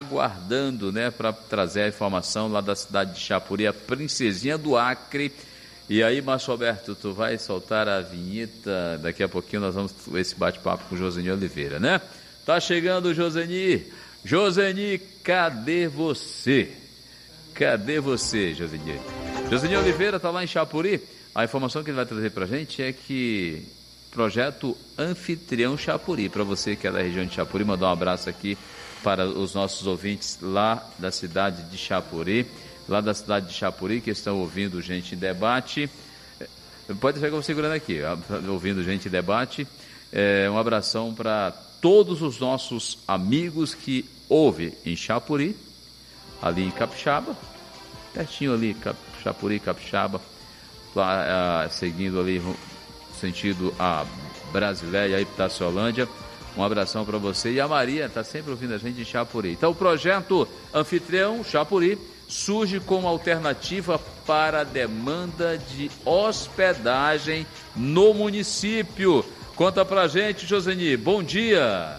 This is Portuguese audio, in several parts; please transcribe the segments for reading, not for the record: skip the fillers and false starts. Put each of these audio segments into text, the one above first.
aguardando, né, para trazer a informação lá da cidade de Chapuri, a princesinha do Acre. E aí, Márcio Alberto, tu vai soltar a vinheta, daqui a pouquinho nós vamos esse bate-papo com o Joseni Oliveira, né? Tá chegando o Joseni. Joseni, cadê você? Cadê você, Joseni? Joseni Oliveira tá lá em Chapuri. A informação que ele vai trazer pra gente é que projeto Anfitrião Chapuri, para você que é da região de Chapuri, mandar um abraço aqui para os nossos ouvintes lá da cidade de Chapuri, que estão ouvindo Gente em Debate. Pode deixar que eu vou segurando aqui, ouvindo Gente em Debate. Um abração para todos os nossos amigos que ouvem em Chapuri, ali em Capixaba, pertinho ali, Chapuri, Capixaba, lá, seguindo ali sentido a Brasileia e Itaciolândia. Um abração para você. E a Maria está sempre ouvindo a gente em Chapuri. Então, o projeto Anfitrião Chapuri surge como alternativa para a demanda de hospedagem no município. Conta pra gente, Joseni. Bom dia.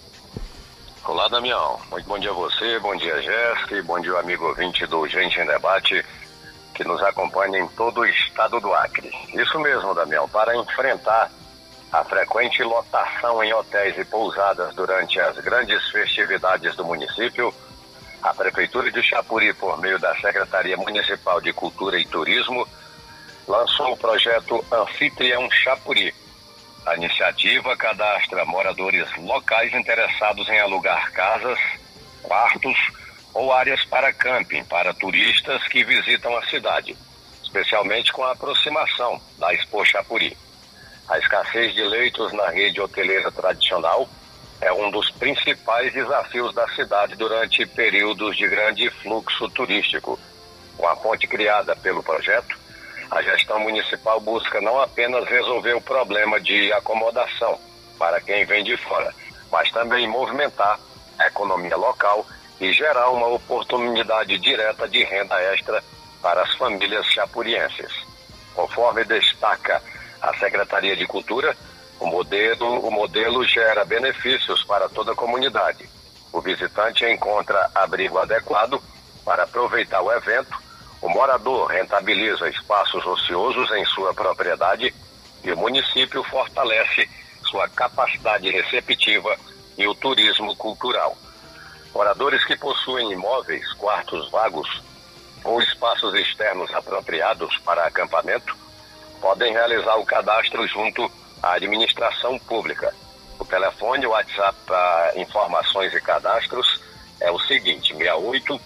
Olá, Damião. Muito bom dia a você, bom dia, Jéssica, bom dia, amigo ouvinte do Gente em Debate, que nos acompanha em todo o estado do Acre. Isso mesmo, Damião, para enfrentar a frequente lotação em hotéis e pousadas durante as grandes festividades do município, a Prefeitura de Chapuri, por meio da Secretaria Municipal de Cultura e Turismo, lançou o projeto Anfitrião Chapuri. A iniciativa cadastra moradores locais interessados em alugar casas, quartos ou áreas para camping para turistas que visitam a cidade, especialmente com a aproximação da Expo Chapuri. A escassez de leitos na rede hoteleira tradicional é um dos principais desafios da cidade durante períodos de grande fluxo turístico. Com a ponte criada pelo projeto, a gestão municipal busca não apenas resolver o problema de acomodação para quem vem de fora, mas também movimentar a economia local e gerar uma oportunidade direta de renda extra para as famílias chapurienses. Conforme destaca a Secretaria de Cultura, o modelo gera benefícios para toda a comunidade. O visitante encontra abrigo adequado para aproveitar o evento, o morador rentabiliza espaços ociosos em sua propriedade e o município fortalece sua capacidade receptiva e o turismo cultural. Moradores que possuem imóveis, quartos vagos ou espaços externos apropriados para acampamento podem realizar o cadastro junto à administração pública. O telefone e o WhatsApp para informações e cadastros é o seguinte: 68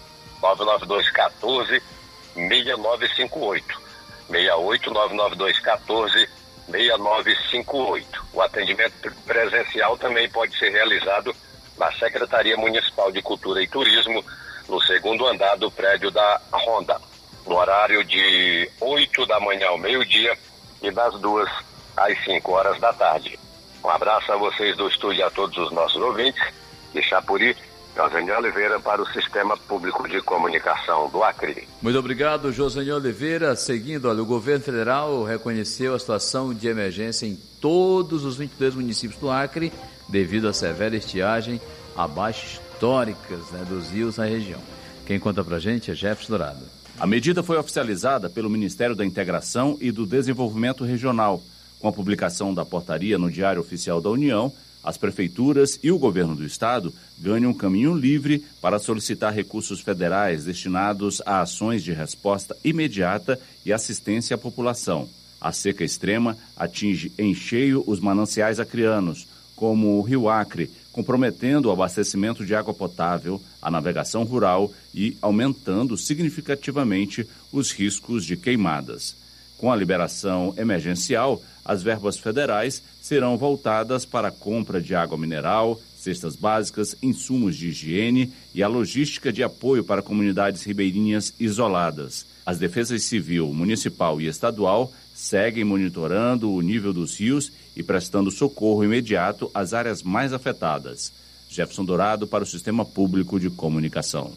99214 6958. 68 99214 6958. O atendimento presencial também pode ser realizado na Secretaria Municipal de Cultura e Turismo, no segundo andar do prédio da Honda, no horário de 8 da manhã ao meio-dia e das 2 às 5 horas da tarde. Um abraço a vocês do estúdio e a todos os nossos ouvintes de Chapuri. Joseni Oliveira para o Sistema Público de Comunicação do Acre. Muito obrigado, Joseni Oliveira. Seguindo, olha, o governo federal reconheceu a situação de emergência em todos os 22 municípios do Acre devido à severa estiagem, a baixas históricas, né, dos rios na região. Quem conta pra gente é Jefferson Dourado. A medida foi oficializada pelo Ministério da Integração e do Desenvolvimento Regional. Com a publicação da portaria no Diário Oficial da União, as prefeituras e o governo do estado ganham um caminho livre para solicitar recursos federais destinados a ações de resposta imediata e assistência à população. A seca extrema atinge em cheio os mananciais acreanos, como o Rio Acre, comprometendo o abastecimento de água potável, a navegação rural e aumentando significativamente os riscos de queimadas. Com a liberação emergencial, as verbas federais serão voltadas para a compra de água mineral, cestas básicas, insumos de higiene e a logística de apoio para comunidades ribeirinhas isoladas. As defesas civil, municipal e estadual seguem monitorando o nível dos rios e prestando socorro imediato às áreas mais afetadas. Jefferson Dourado para o Sistema Público de Comunicação.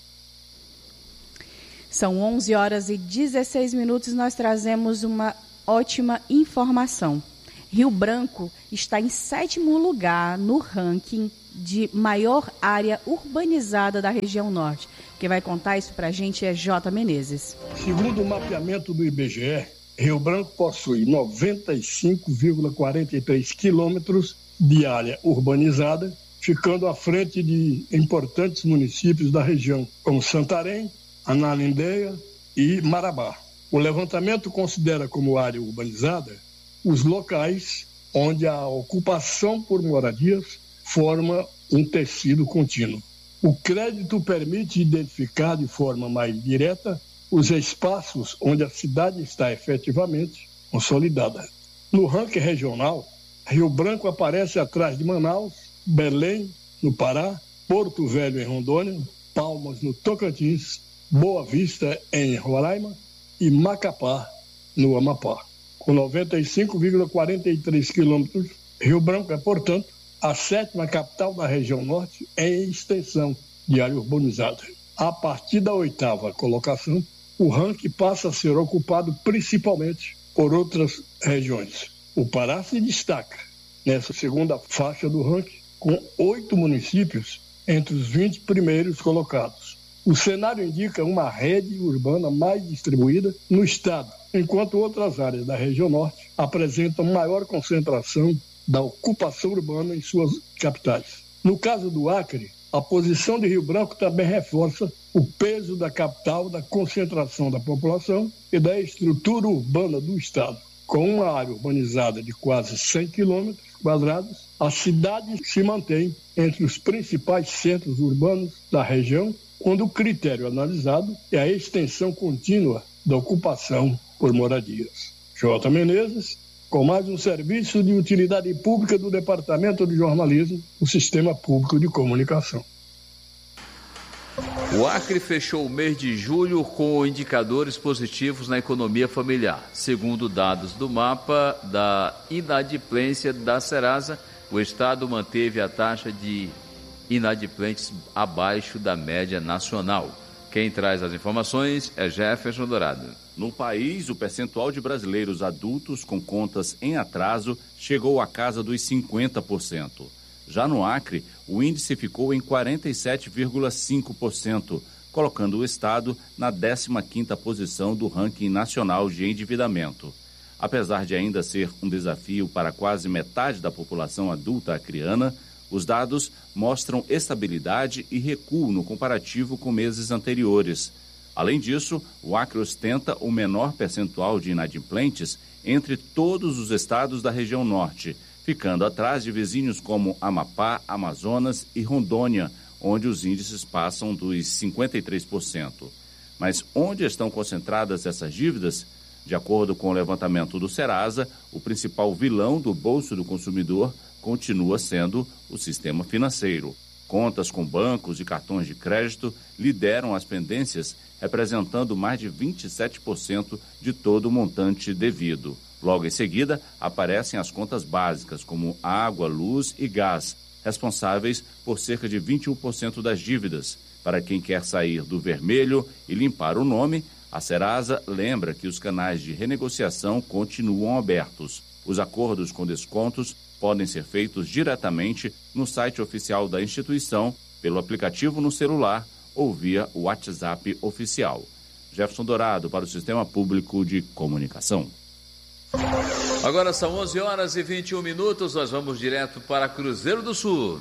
São 11h16. Nós trazemos uma ótima informação. Rio Branco está em 7º lugar no ranking de maior área urbanizada da região norte. Quem vai contar isso para a gente é J. Menezes. Segundo o mapeamento do IBGE, Rio Branco possui 95,43 quilômetros de área urbanizada, ficando à frente de importantes municípios da região, como Santarém, Ananindeua e Marabá. O levantamento considera como área urbanizada os locais onde a ocupação por moradias forma um tecido contínuo. O crédito permite identificar de forma mais direta os espaços onde a cidade está efetivamente consolidada. No ranking regional, Rio Branco aparece atrás de Manaus, Belém, no Pará, Porto Velho, em Rondônia, Palmas, no Tocantins, Boa Vista, em Roraima e Macapá, no Amapá. Com 95,43 quilômetros, Rio Branco é, portanto, a 7ª capital da região norte em extensão de área urbanizada. A partir da 8ª colocação, o ranking passa a ser ocupado principalmente por outras regiões. O Pará se destaca nessa segunda faixa do ranking, com 8 municípios entre os 20 primeiros colocados. O cenário indica uma rede urbana mais distribuída no estado, enquanto outras áreas da região norte apresentam maior concentração da ocupação urbana em suas capitais. No caso do Acre, a posição de Rio Branco também reforça o peso da capital, da concentração da população e da estrutura urbana do estado. Com uma área urbanizada de quase 100 quilômetros quadrados, a cidade se mantém entre os principais centros urbanos da região, quando o critério analisado é a extensão contínua da ocupação por moradias. J. Menezes, com mais um serviço de utilidade pública do Departamento de Jornalismo do Sistema Público de Comunicação. O Acre fechou o mês de julho com indicadores positivos na economia familiar. Segundo dados do mapa da inadimplência da Serasa, o estado manteve a taxa de inadimplentes abaixo da média nacional. Quem traz as informações é Jefferson Dourado. No país, o percentual de brasileiros adultos com contas em atraso chegou à casa dos 50%. Já no Acre, o índice ficou em 47,5%, colocando o estado na 15ª posição do ranking nacional de endividamento. Apesar de ainda ser um desafio para quase metade da população adulta acreana, os dados mostram estabilidade e recuo no comparativo com meses anteriores. Além disso, o Acre ostenta o menor percentual de inadimplentes entre todos os estados da região norte, ficando atrás de vizinhos como Amapá, Amazonas e Rondônia, onde os índices passam dos 53%. Mas onde estão concentradas essas dívidas? De acordo com o levantamento do Serasa, o principal vilão do bolso do consumidor continua sendo o sistema financeiro. Contas com bancos e cartões de crédito lideram as pendências, representando mais de 27% de todo o montante devido. Logo em seguida, aparecem as contas básicas, como água, luz e gás, responsáveis por cerca de 21% das dívidas. Para quem quer sair do vermelho e limpar o nome, a Serasa lembra que os canais de renegociação continuam abertos. Os acordos com descontos podem ser feitos diretamente no site oficial da instituição, pelo aplicativo no celular ou via WhatsApp oficial. Jefferson Dourado para o Sistema Público de Comunicação. Agora são 11h21, nós vamos direto para Cruzeiro do Sul.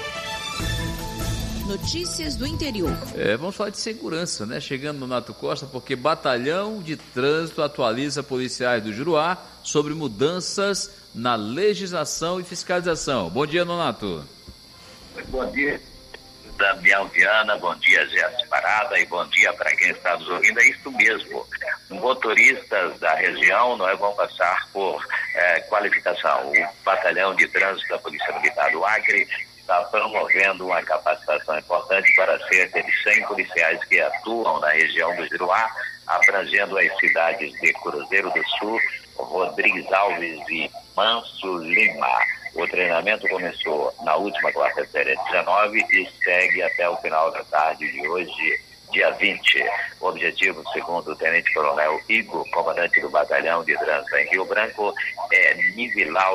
Notícias do interior. Vamos falar de segurança, né? Chegando no Nato Costa, porque Batalhão de Trânsito atualiza policiais do Juruá sobre mudanças na legislação e fiscalização. Bom dia, Nonato. Bom dia, Damião Viana, bom dia, Jéssica Parada, e bom dia para quem está nos ouvindo. É isso mesmo. Motoristas da região vão passar por qualificação. O Batalhão de Trânsito da Polícia Militar do Acre está promovendo uma capacitação importante para cerca de 100 policiais que atuam na região do Juruá, abrangendo as cidades de Cruzeiro do Sul, Rodrigues Alves e Manso Lima. O treinamento começou na última quarta-feira, 19, e segue até o final da tarde de hoje, dia 20. O objetivo, segundo o Tenente-Coronel Igor, comandante do Batalhão de Trânsito em Rio Branco, é nivelar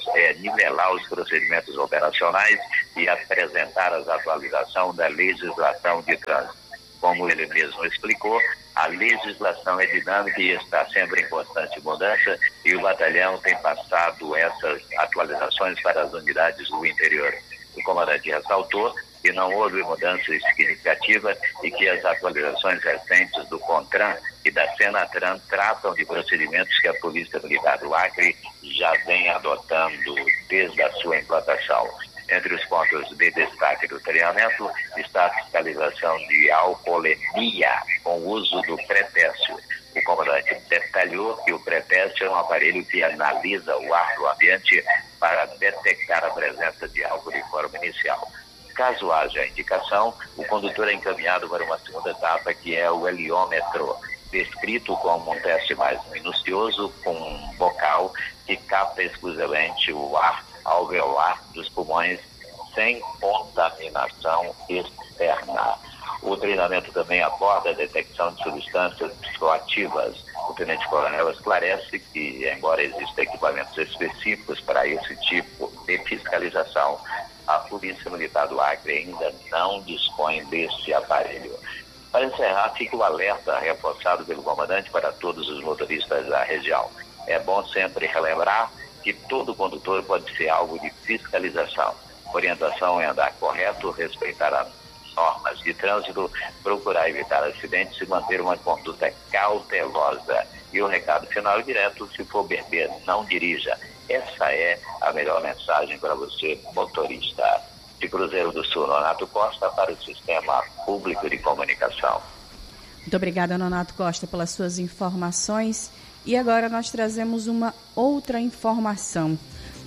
os procedimentos operacionais e apresentar as atualizações da legislação de trânsito. Como ele mesmo explicou, a legislação é dinâmica e está sempre em constante mudança, e o batalhão tem passado essas atualizações para as unidades do interior. O comandante ressaltou que não houve mudança significativa e que as atualizações recentes do CONTRAN e da Senatran tratam de procedimentos que a Polícia Militar do Acre já vem adotando desde a sua implantação. Entre os pontos de destaque do treinamento está a fiscalização de alcoolemia com o uso do pré-teste. O comandante detalhou que o pré-teste é um aparelho que analisa o ar do ambiente para detectar a presença de álcool de forma inicial. Caso haja indicação, o condutor é encaminhado para uma segunda etapa, que é o heliômetro, descrito como um teste mais minucioso, com um bocal que capta exclusivamente o ar alveolar dos pulmões sem contaminação externa. O treinamento também aborda a detecção de substâncias psicoativas. O tenente-coronel esclarece que, embora existam equipamentos específicos para esse tipo de fiscalização, a Polícia Militar do Acre ainda não dispõe desse aparelho. Para encerrar, fica o alerta reforçado pelo comandante para todos os motoristas da região. É bom sempre relembrar que todo condutor pode ser alvo de fiscalização. Orientação é andar correto, respeitar as normas de trânsito, procurar evitar acidentes e manter uma conduta cautelosa. E o recado final direto: se for beber, não dirija. Essa é a melhor mensagem para você, motorista. De Cruzeiro do Sul, Nonato Costa, para o Sistema Público de Comunicação. Muito obrigada, Nonato Costa, pelas suas informações. E agora nós trazemos uma outra informação.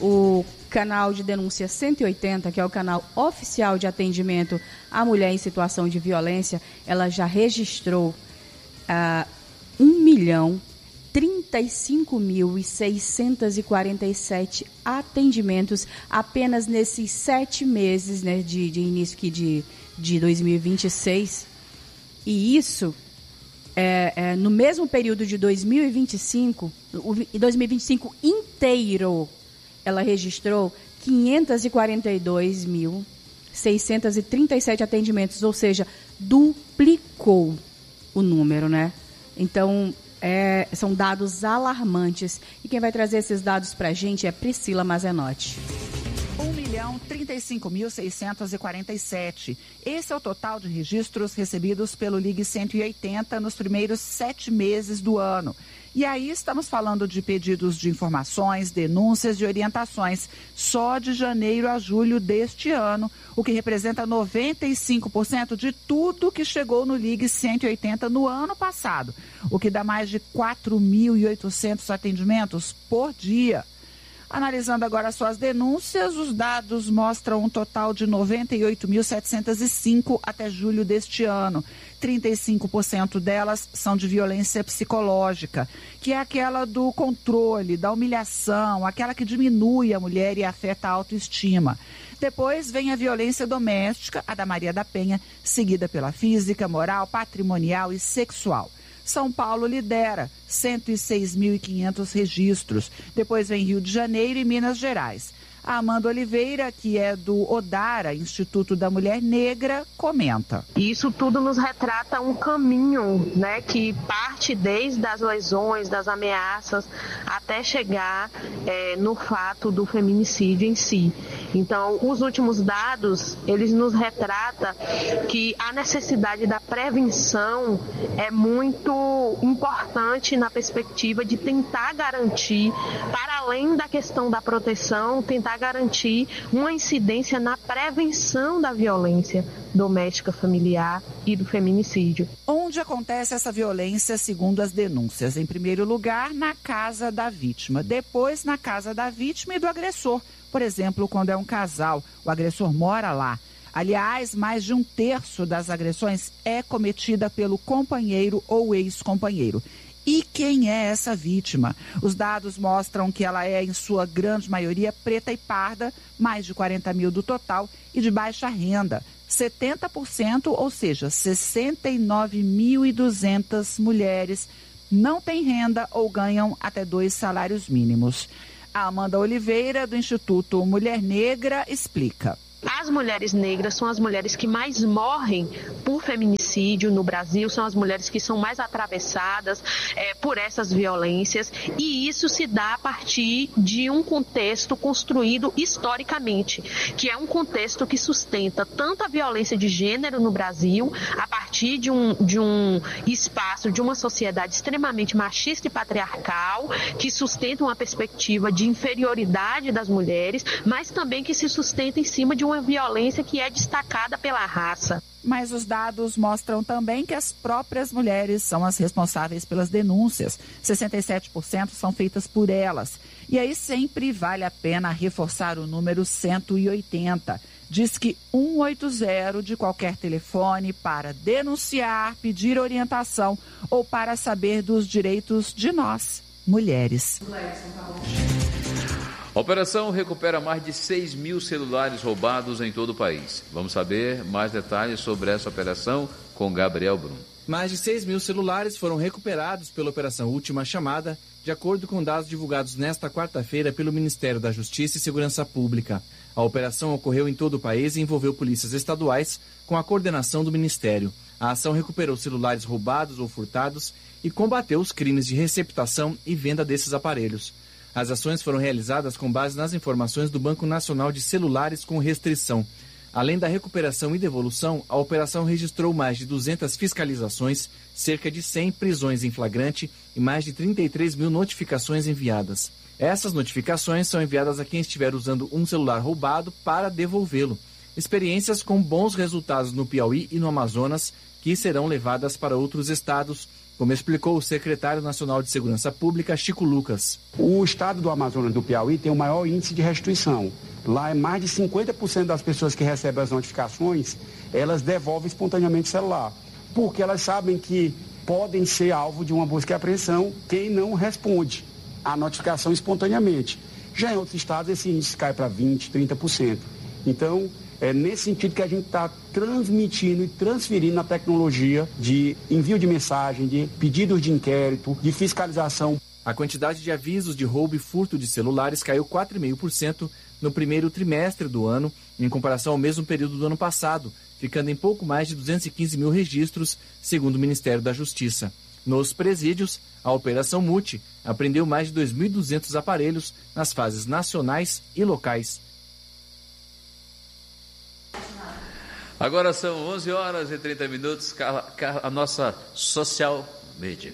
O canal de denúncia 180, que é o canal oficial de atendimento à mulher em situação de violência, ela já registrou 1.035.647 atendimentos apenas nesses 7 meses, né, de início aqui de 2026. E isso no mesmo período de 2025 inteiro, ela registrou 542.637 atendimentos, ou seja, duplicou o número, né? Então, são dados alarmantes. E quem vai trazer esses dados para a gente é Priscila Mazenotti. 1.035.647. Esse é o total de registros recebidos pelo Ligue 180 nos primeiros 7 meses do ano. E aí estamos falando de pedidos de informações, denúncias e orientações só de janeiro a julho deste ano, o que representa 95% de tudo que chegou no Ligue 180 no ano passado, o que dá mais de 4.800 atendimentos por dia. Analisando agora suas denúncias, os dados mostram um total de 98.705 até julho deste ano. 35% delas são de violência psicológica, que é aquela do controle, da humilhação, aquela que diminui a mulher e afeta a autoestima. Depois vem a violência doméstica, a da Maria da Penha, seguida pela física, moral, patrimonial e sexual. São Paulo lidera, 106.500 registros. Depois vem Rio de Janeiro e Minas Gerais. A Amanda Oliveira, que é do Odara, Instituto da Mulher Negra, comenta. Isso tudo nos retrata um caminho, né, que parte desde as lesões, das ameaças, até chegar no fato do feminicídio em si. Então, os últimos dados, eles nos retratam que a necessidade da prevenção é muito importante na perspectiva de tentar garantir, para além da questão da proteção, tentar garantir uma incidência na prevenção da violência doméstica, familiar e do feminicídio. Onde acontece essa violência, segundo as denúncias? Em primeiro lugar, na casa da vítima. Depois, na casa da vítima e do agressor. Por exemplo, quando é um casal, o agressor mora lá. Aliás, mais de 1/3 das agressões é cometida pelo companheiro ou ex-companheiro. E quem é essa vítima? Os dados mostram que ela é, em sua grande maioria, preta e parda, mais de 40 mil do total, e de baixa renda, 70%, ou seja, 69.200 mulheres não têm renda ou ganham até 2 salários mínimos. A Amanda Oliveira, do Instituto Mulher Negra, explica. As mulheres negras são as mulheres que mais morrem por feminicídio no Brasil, são as mulheres que são mais atravessadas por essas violências, e isso se dá a partir de um contexto construído historicamente, que é um contexto que sustenta tanto a violência de gênero no Brasil, a partir de um espaço, de uma sociedade extremamente machista e patriarcal, que sustenta uma perspectiva de inferioridade das mulheres, mas também que se sustenta em cima de uma violência que é destacada pela raça. Mas os dados mostram também que as próprias mulheres são as responsáveis pelas denúncias. 67% são feitas por elas. E aí sempre vale a pena reforçar o número 180. Diz que 180 de qualquer telefone para denunciar, pedir orientação ou para saber dos direitos de nós, mulheres. A operação recupera mais de 6 mil celulares roubados em todo o país. Vamos saber mais detalhes sobre essa operação com Gabriel Brum. Mais de 6 mil celulares foram recuperados pela Operação Última Chamada, de acordo com dados divulgados nesta quarta-feira pelo Ministério da Justiça e Segurança Pública. A operação ocorreu em todo o país e envolveu polícias estaduais com a coordenação do Ministério. A ação recuperou celulares roubados ou furtados e combateu os crimes de receptação e venda desses aparelhos. As ações foram realizadas com base nas informações do Banco Nacional de Celulares com Restrição. Além da recuperação e devolução, a operação registrou mais de 200 fiscalizações, cerca de 100 prisões em flagrante e mais de 33 mil notificações enviadas. Essas notificações são enviadas a quem estiver usando um celular roubado para devolvê-lo. Experiências com bons resultados no Piauí e no Amazonas, que serão levadas para outros estados, como explicou o secretário nacional de Segurança Pública, Chico Lucas. O estado do Amazonas e do Piauí tem o maior índice de restituição. Lá é mais de 50% das pessoas que recebem as notificações, elas devolvem espontaneamente o celular, porque elas sabem que podem ser alvo de uma busca e apreensão quem não responde à notificação espontaneamente. Já em outros estados esse índice cai para 20%, 30%. Então, é nesse sentido que a gente está transmitindo e transferindo a tecnologia de envio de mensagem, de pedidos de inquérito, de fiscalização. A quantidade de avisos de roubo e furto de celulares caiu 4,5% no primeiro trimestre do ano, em comparação ao mesmo período do ano passado, ficando em pouco mais de 215 mil registros, segundo o Ministério da Justiça. Nos presídios, a Operação Multi apreendeu mais de 2.200 aparelhos nas fases nacionais e locais. Agora são 11 horas e 30 minutos, a nossa social media.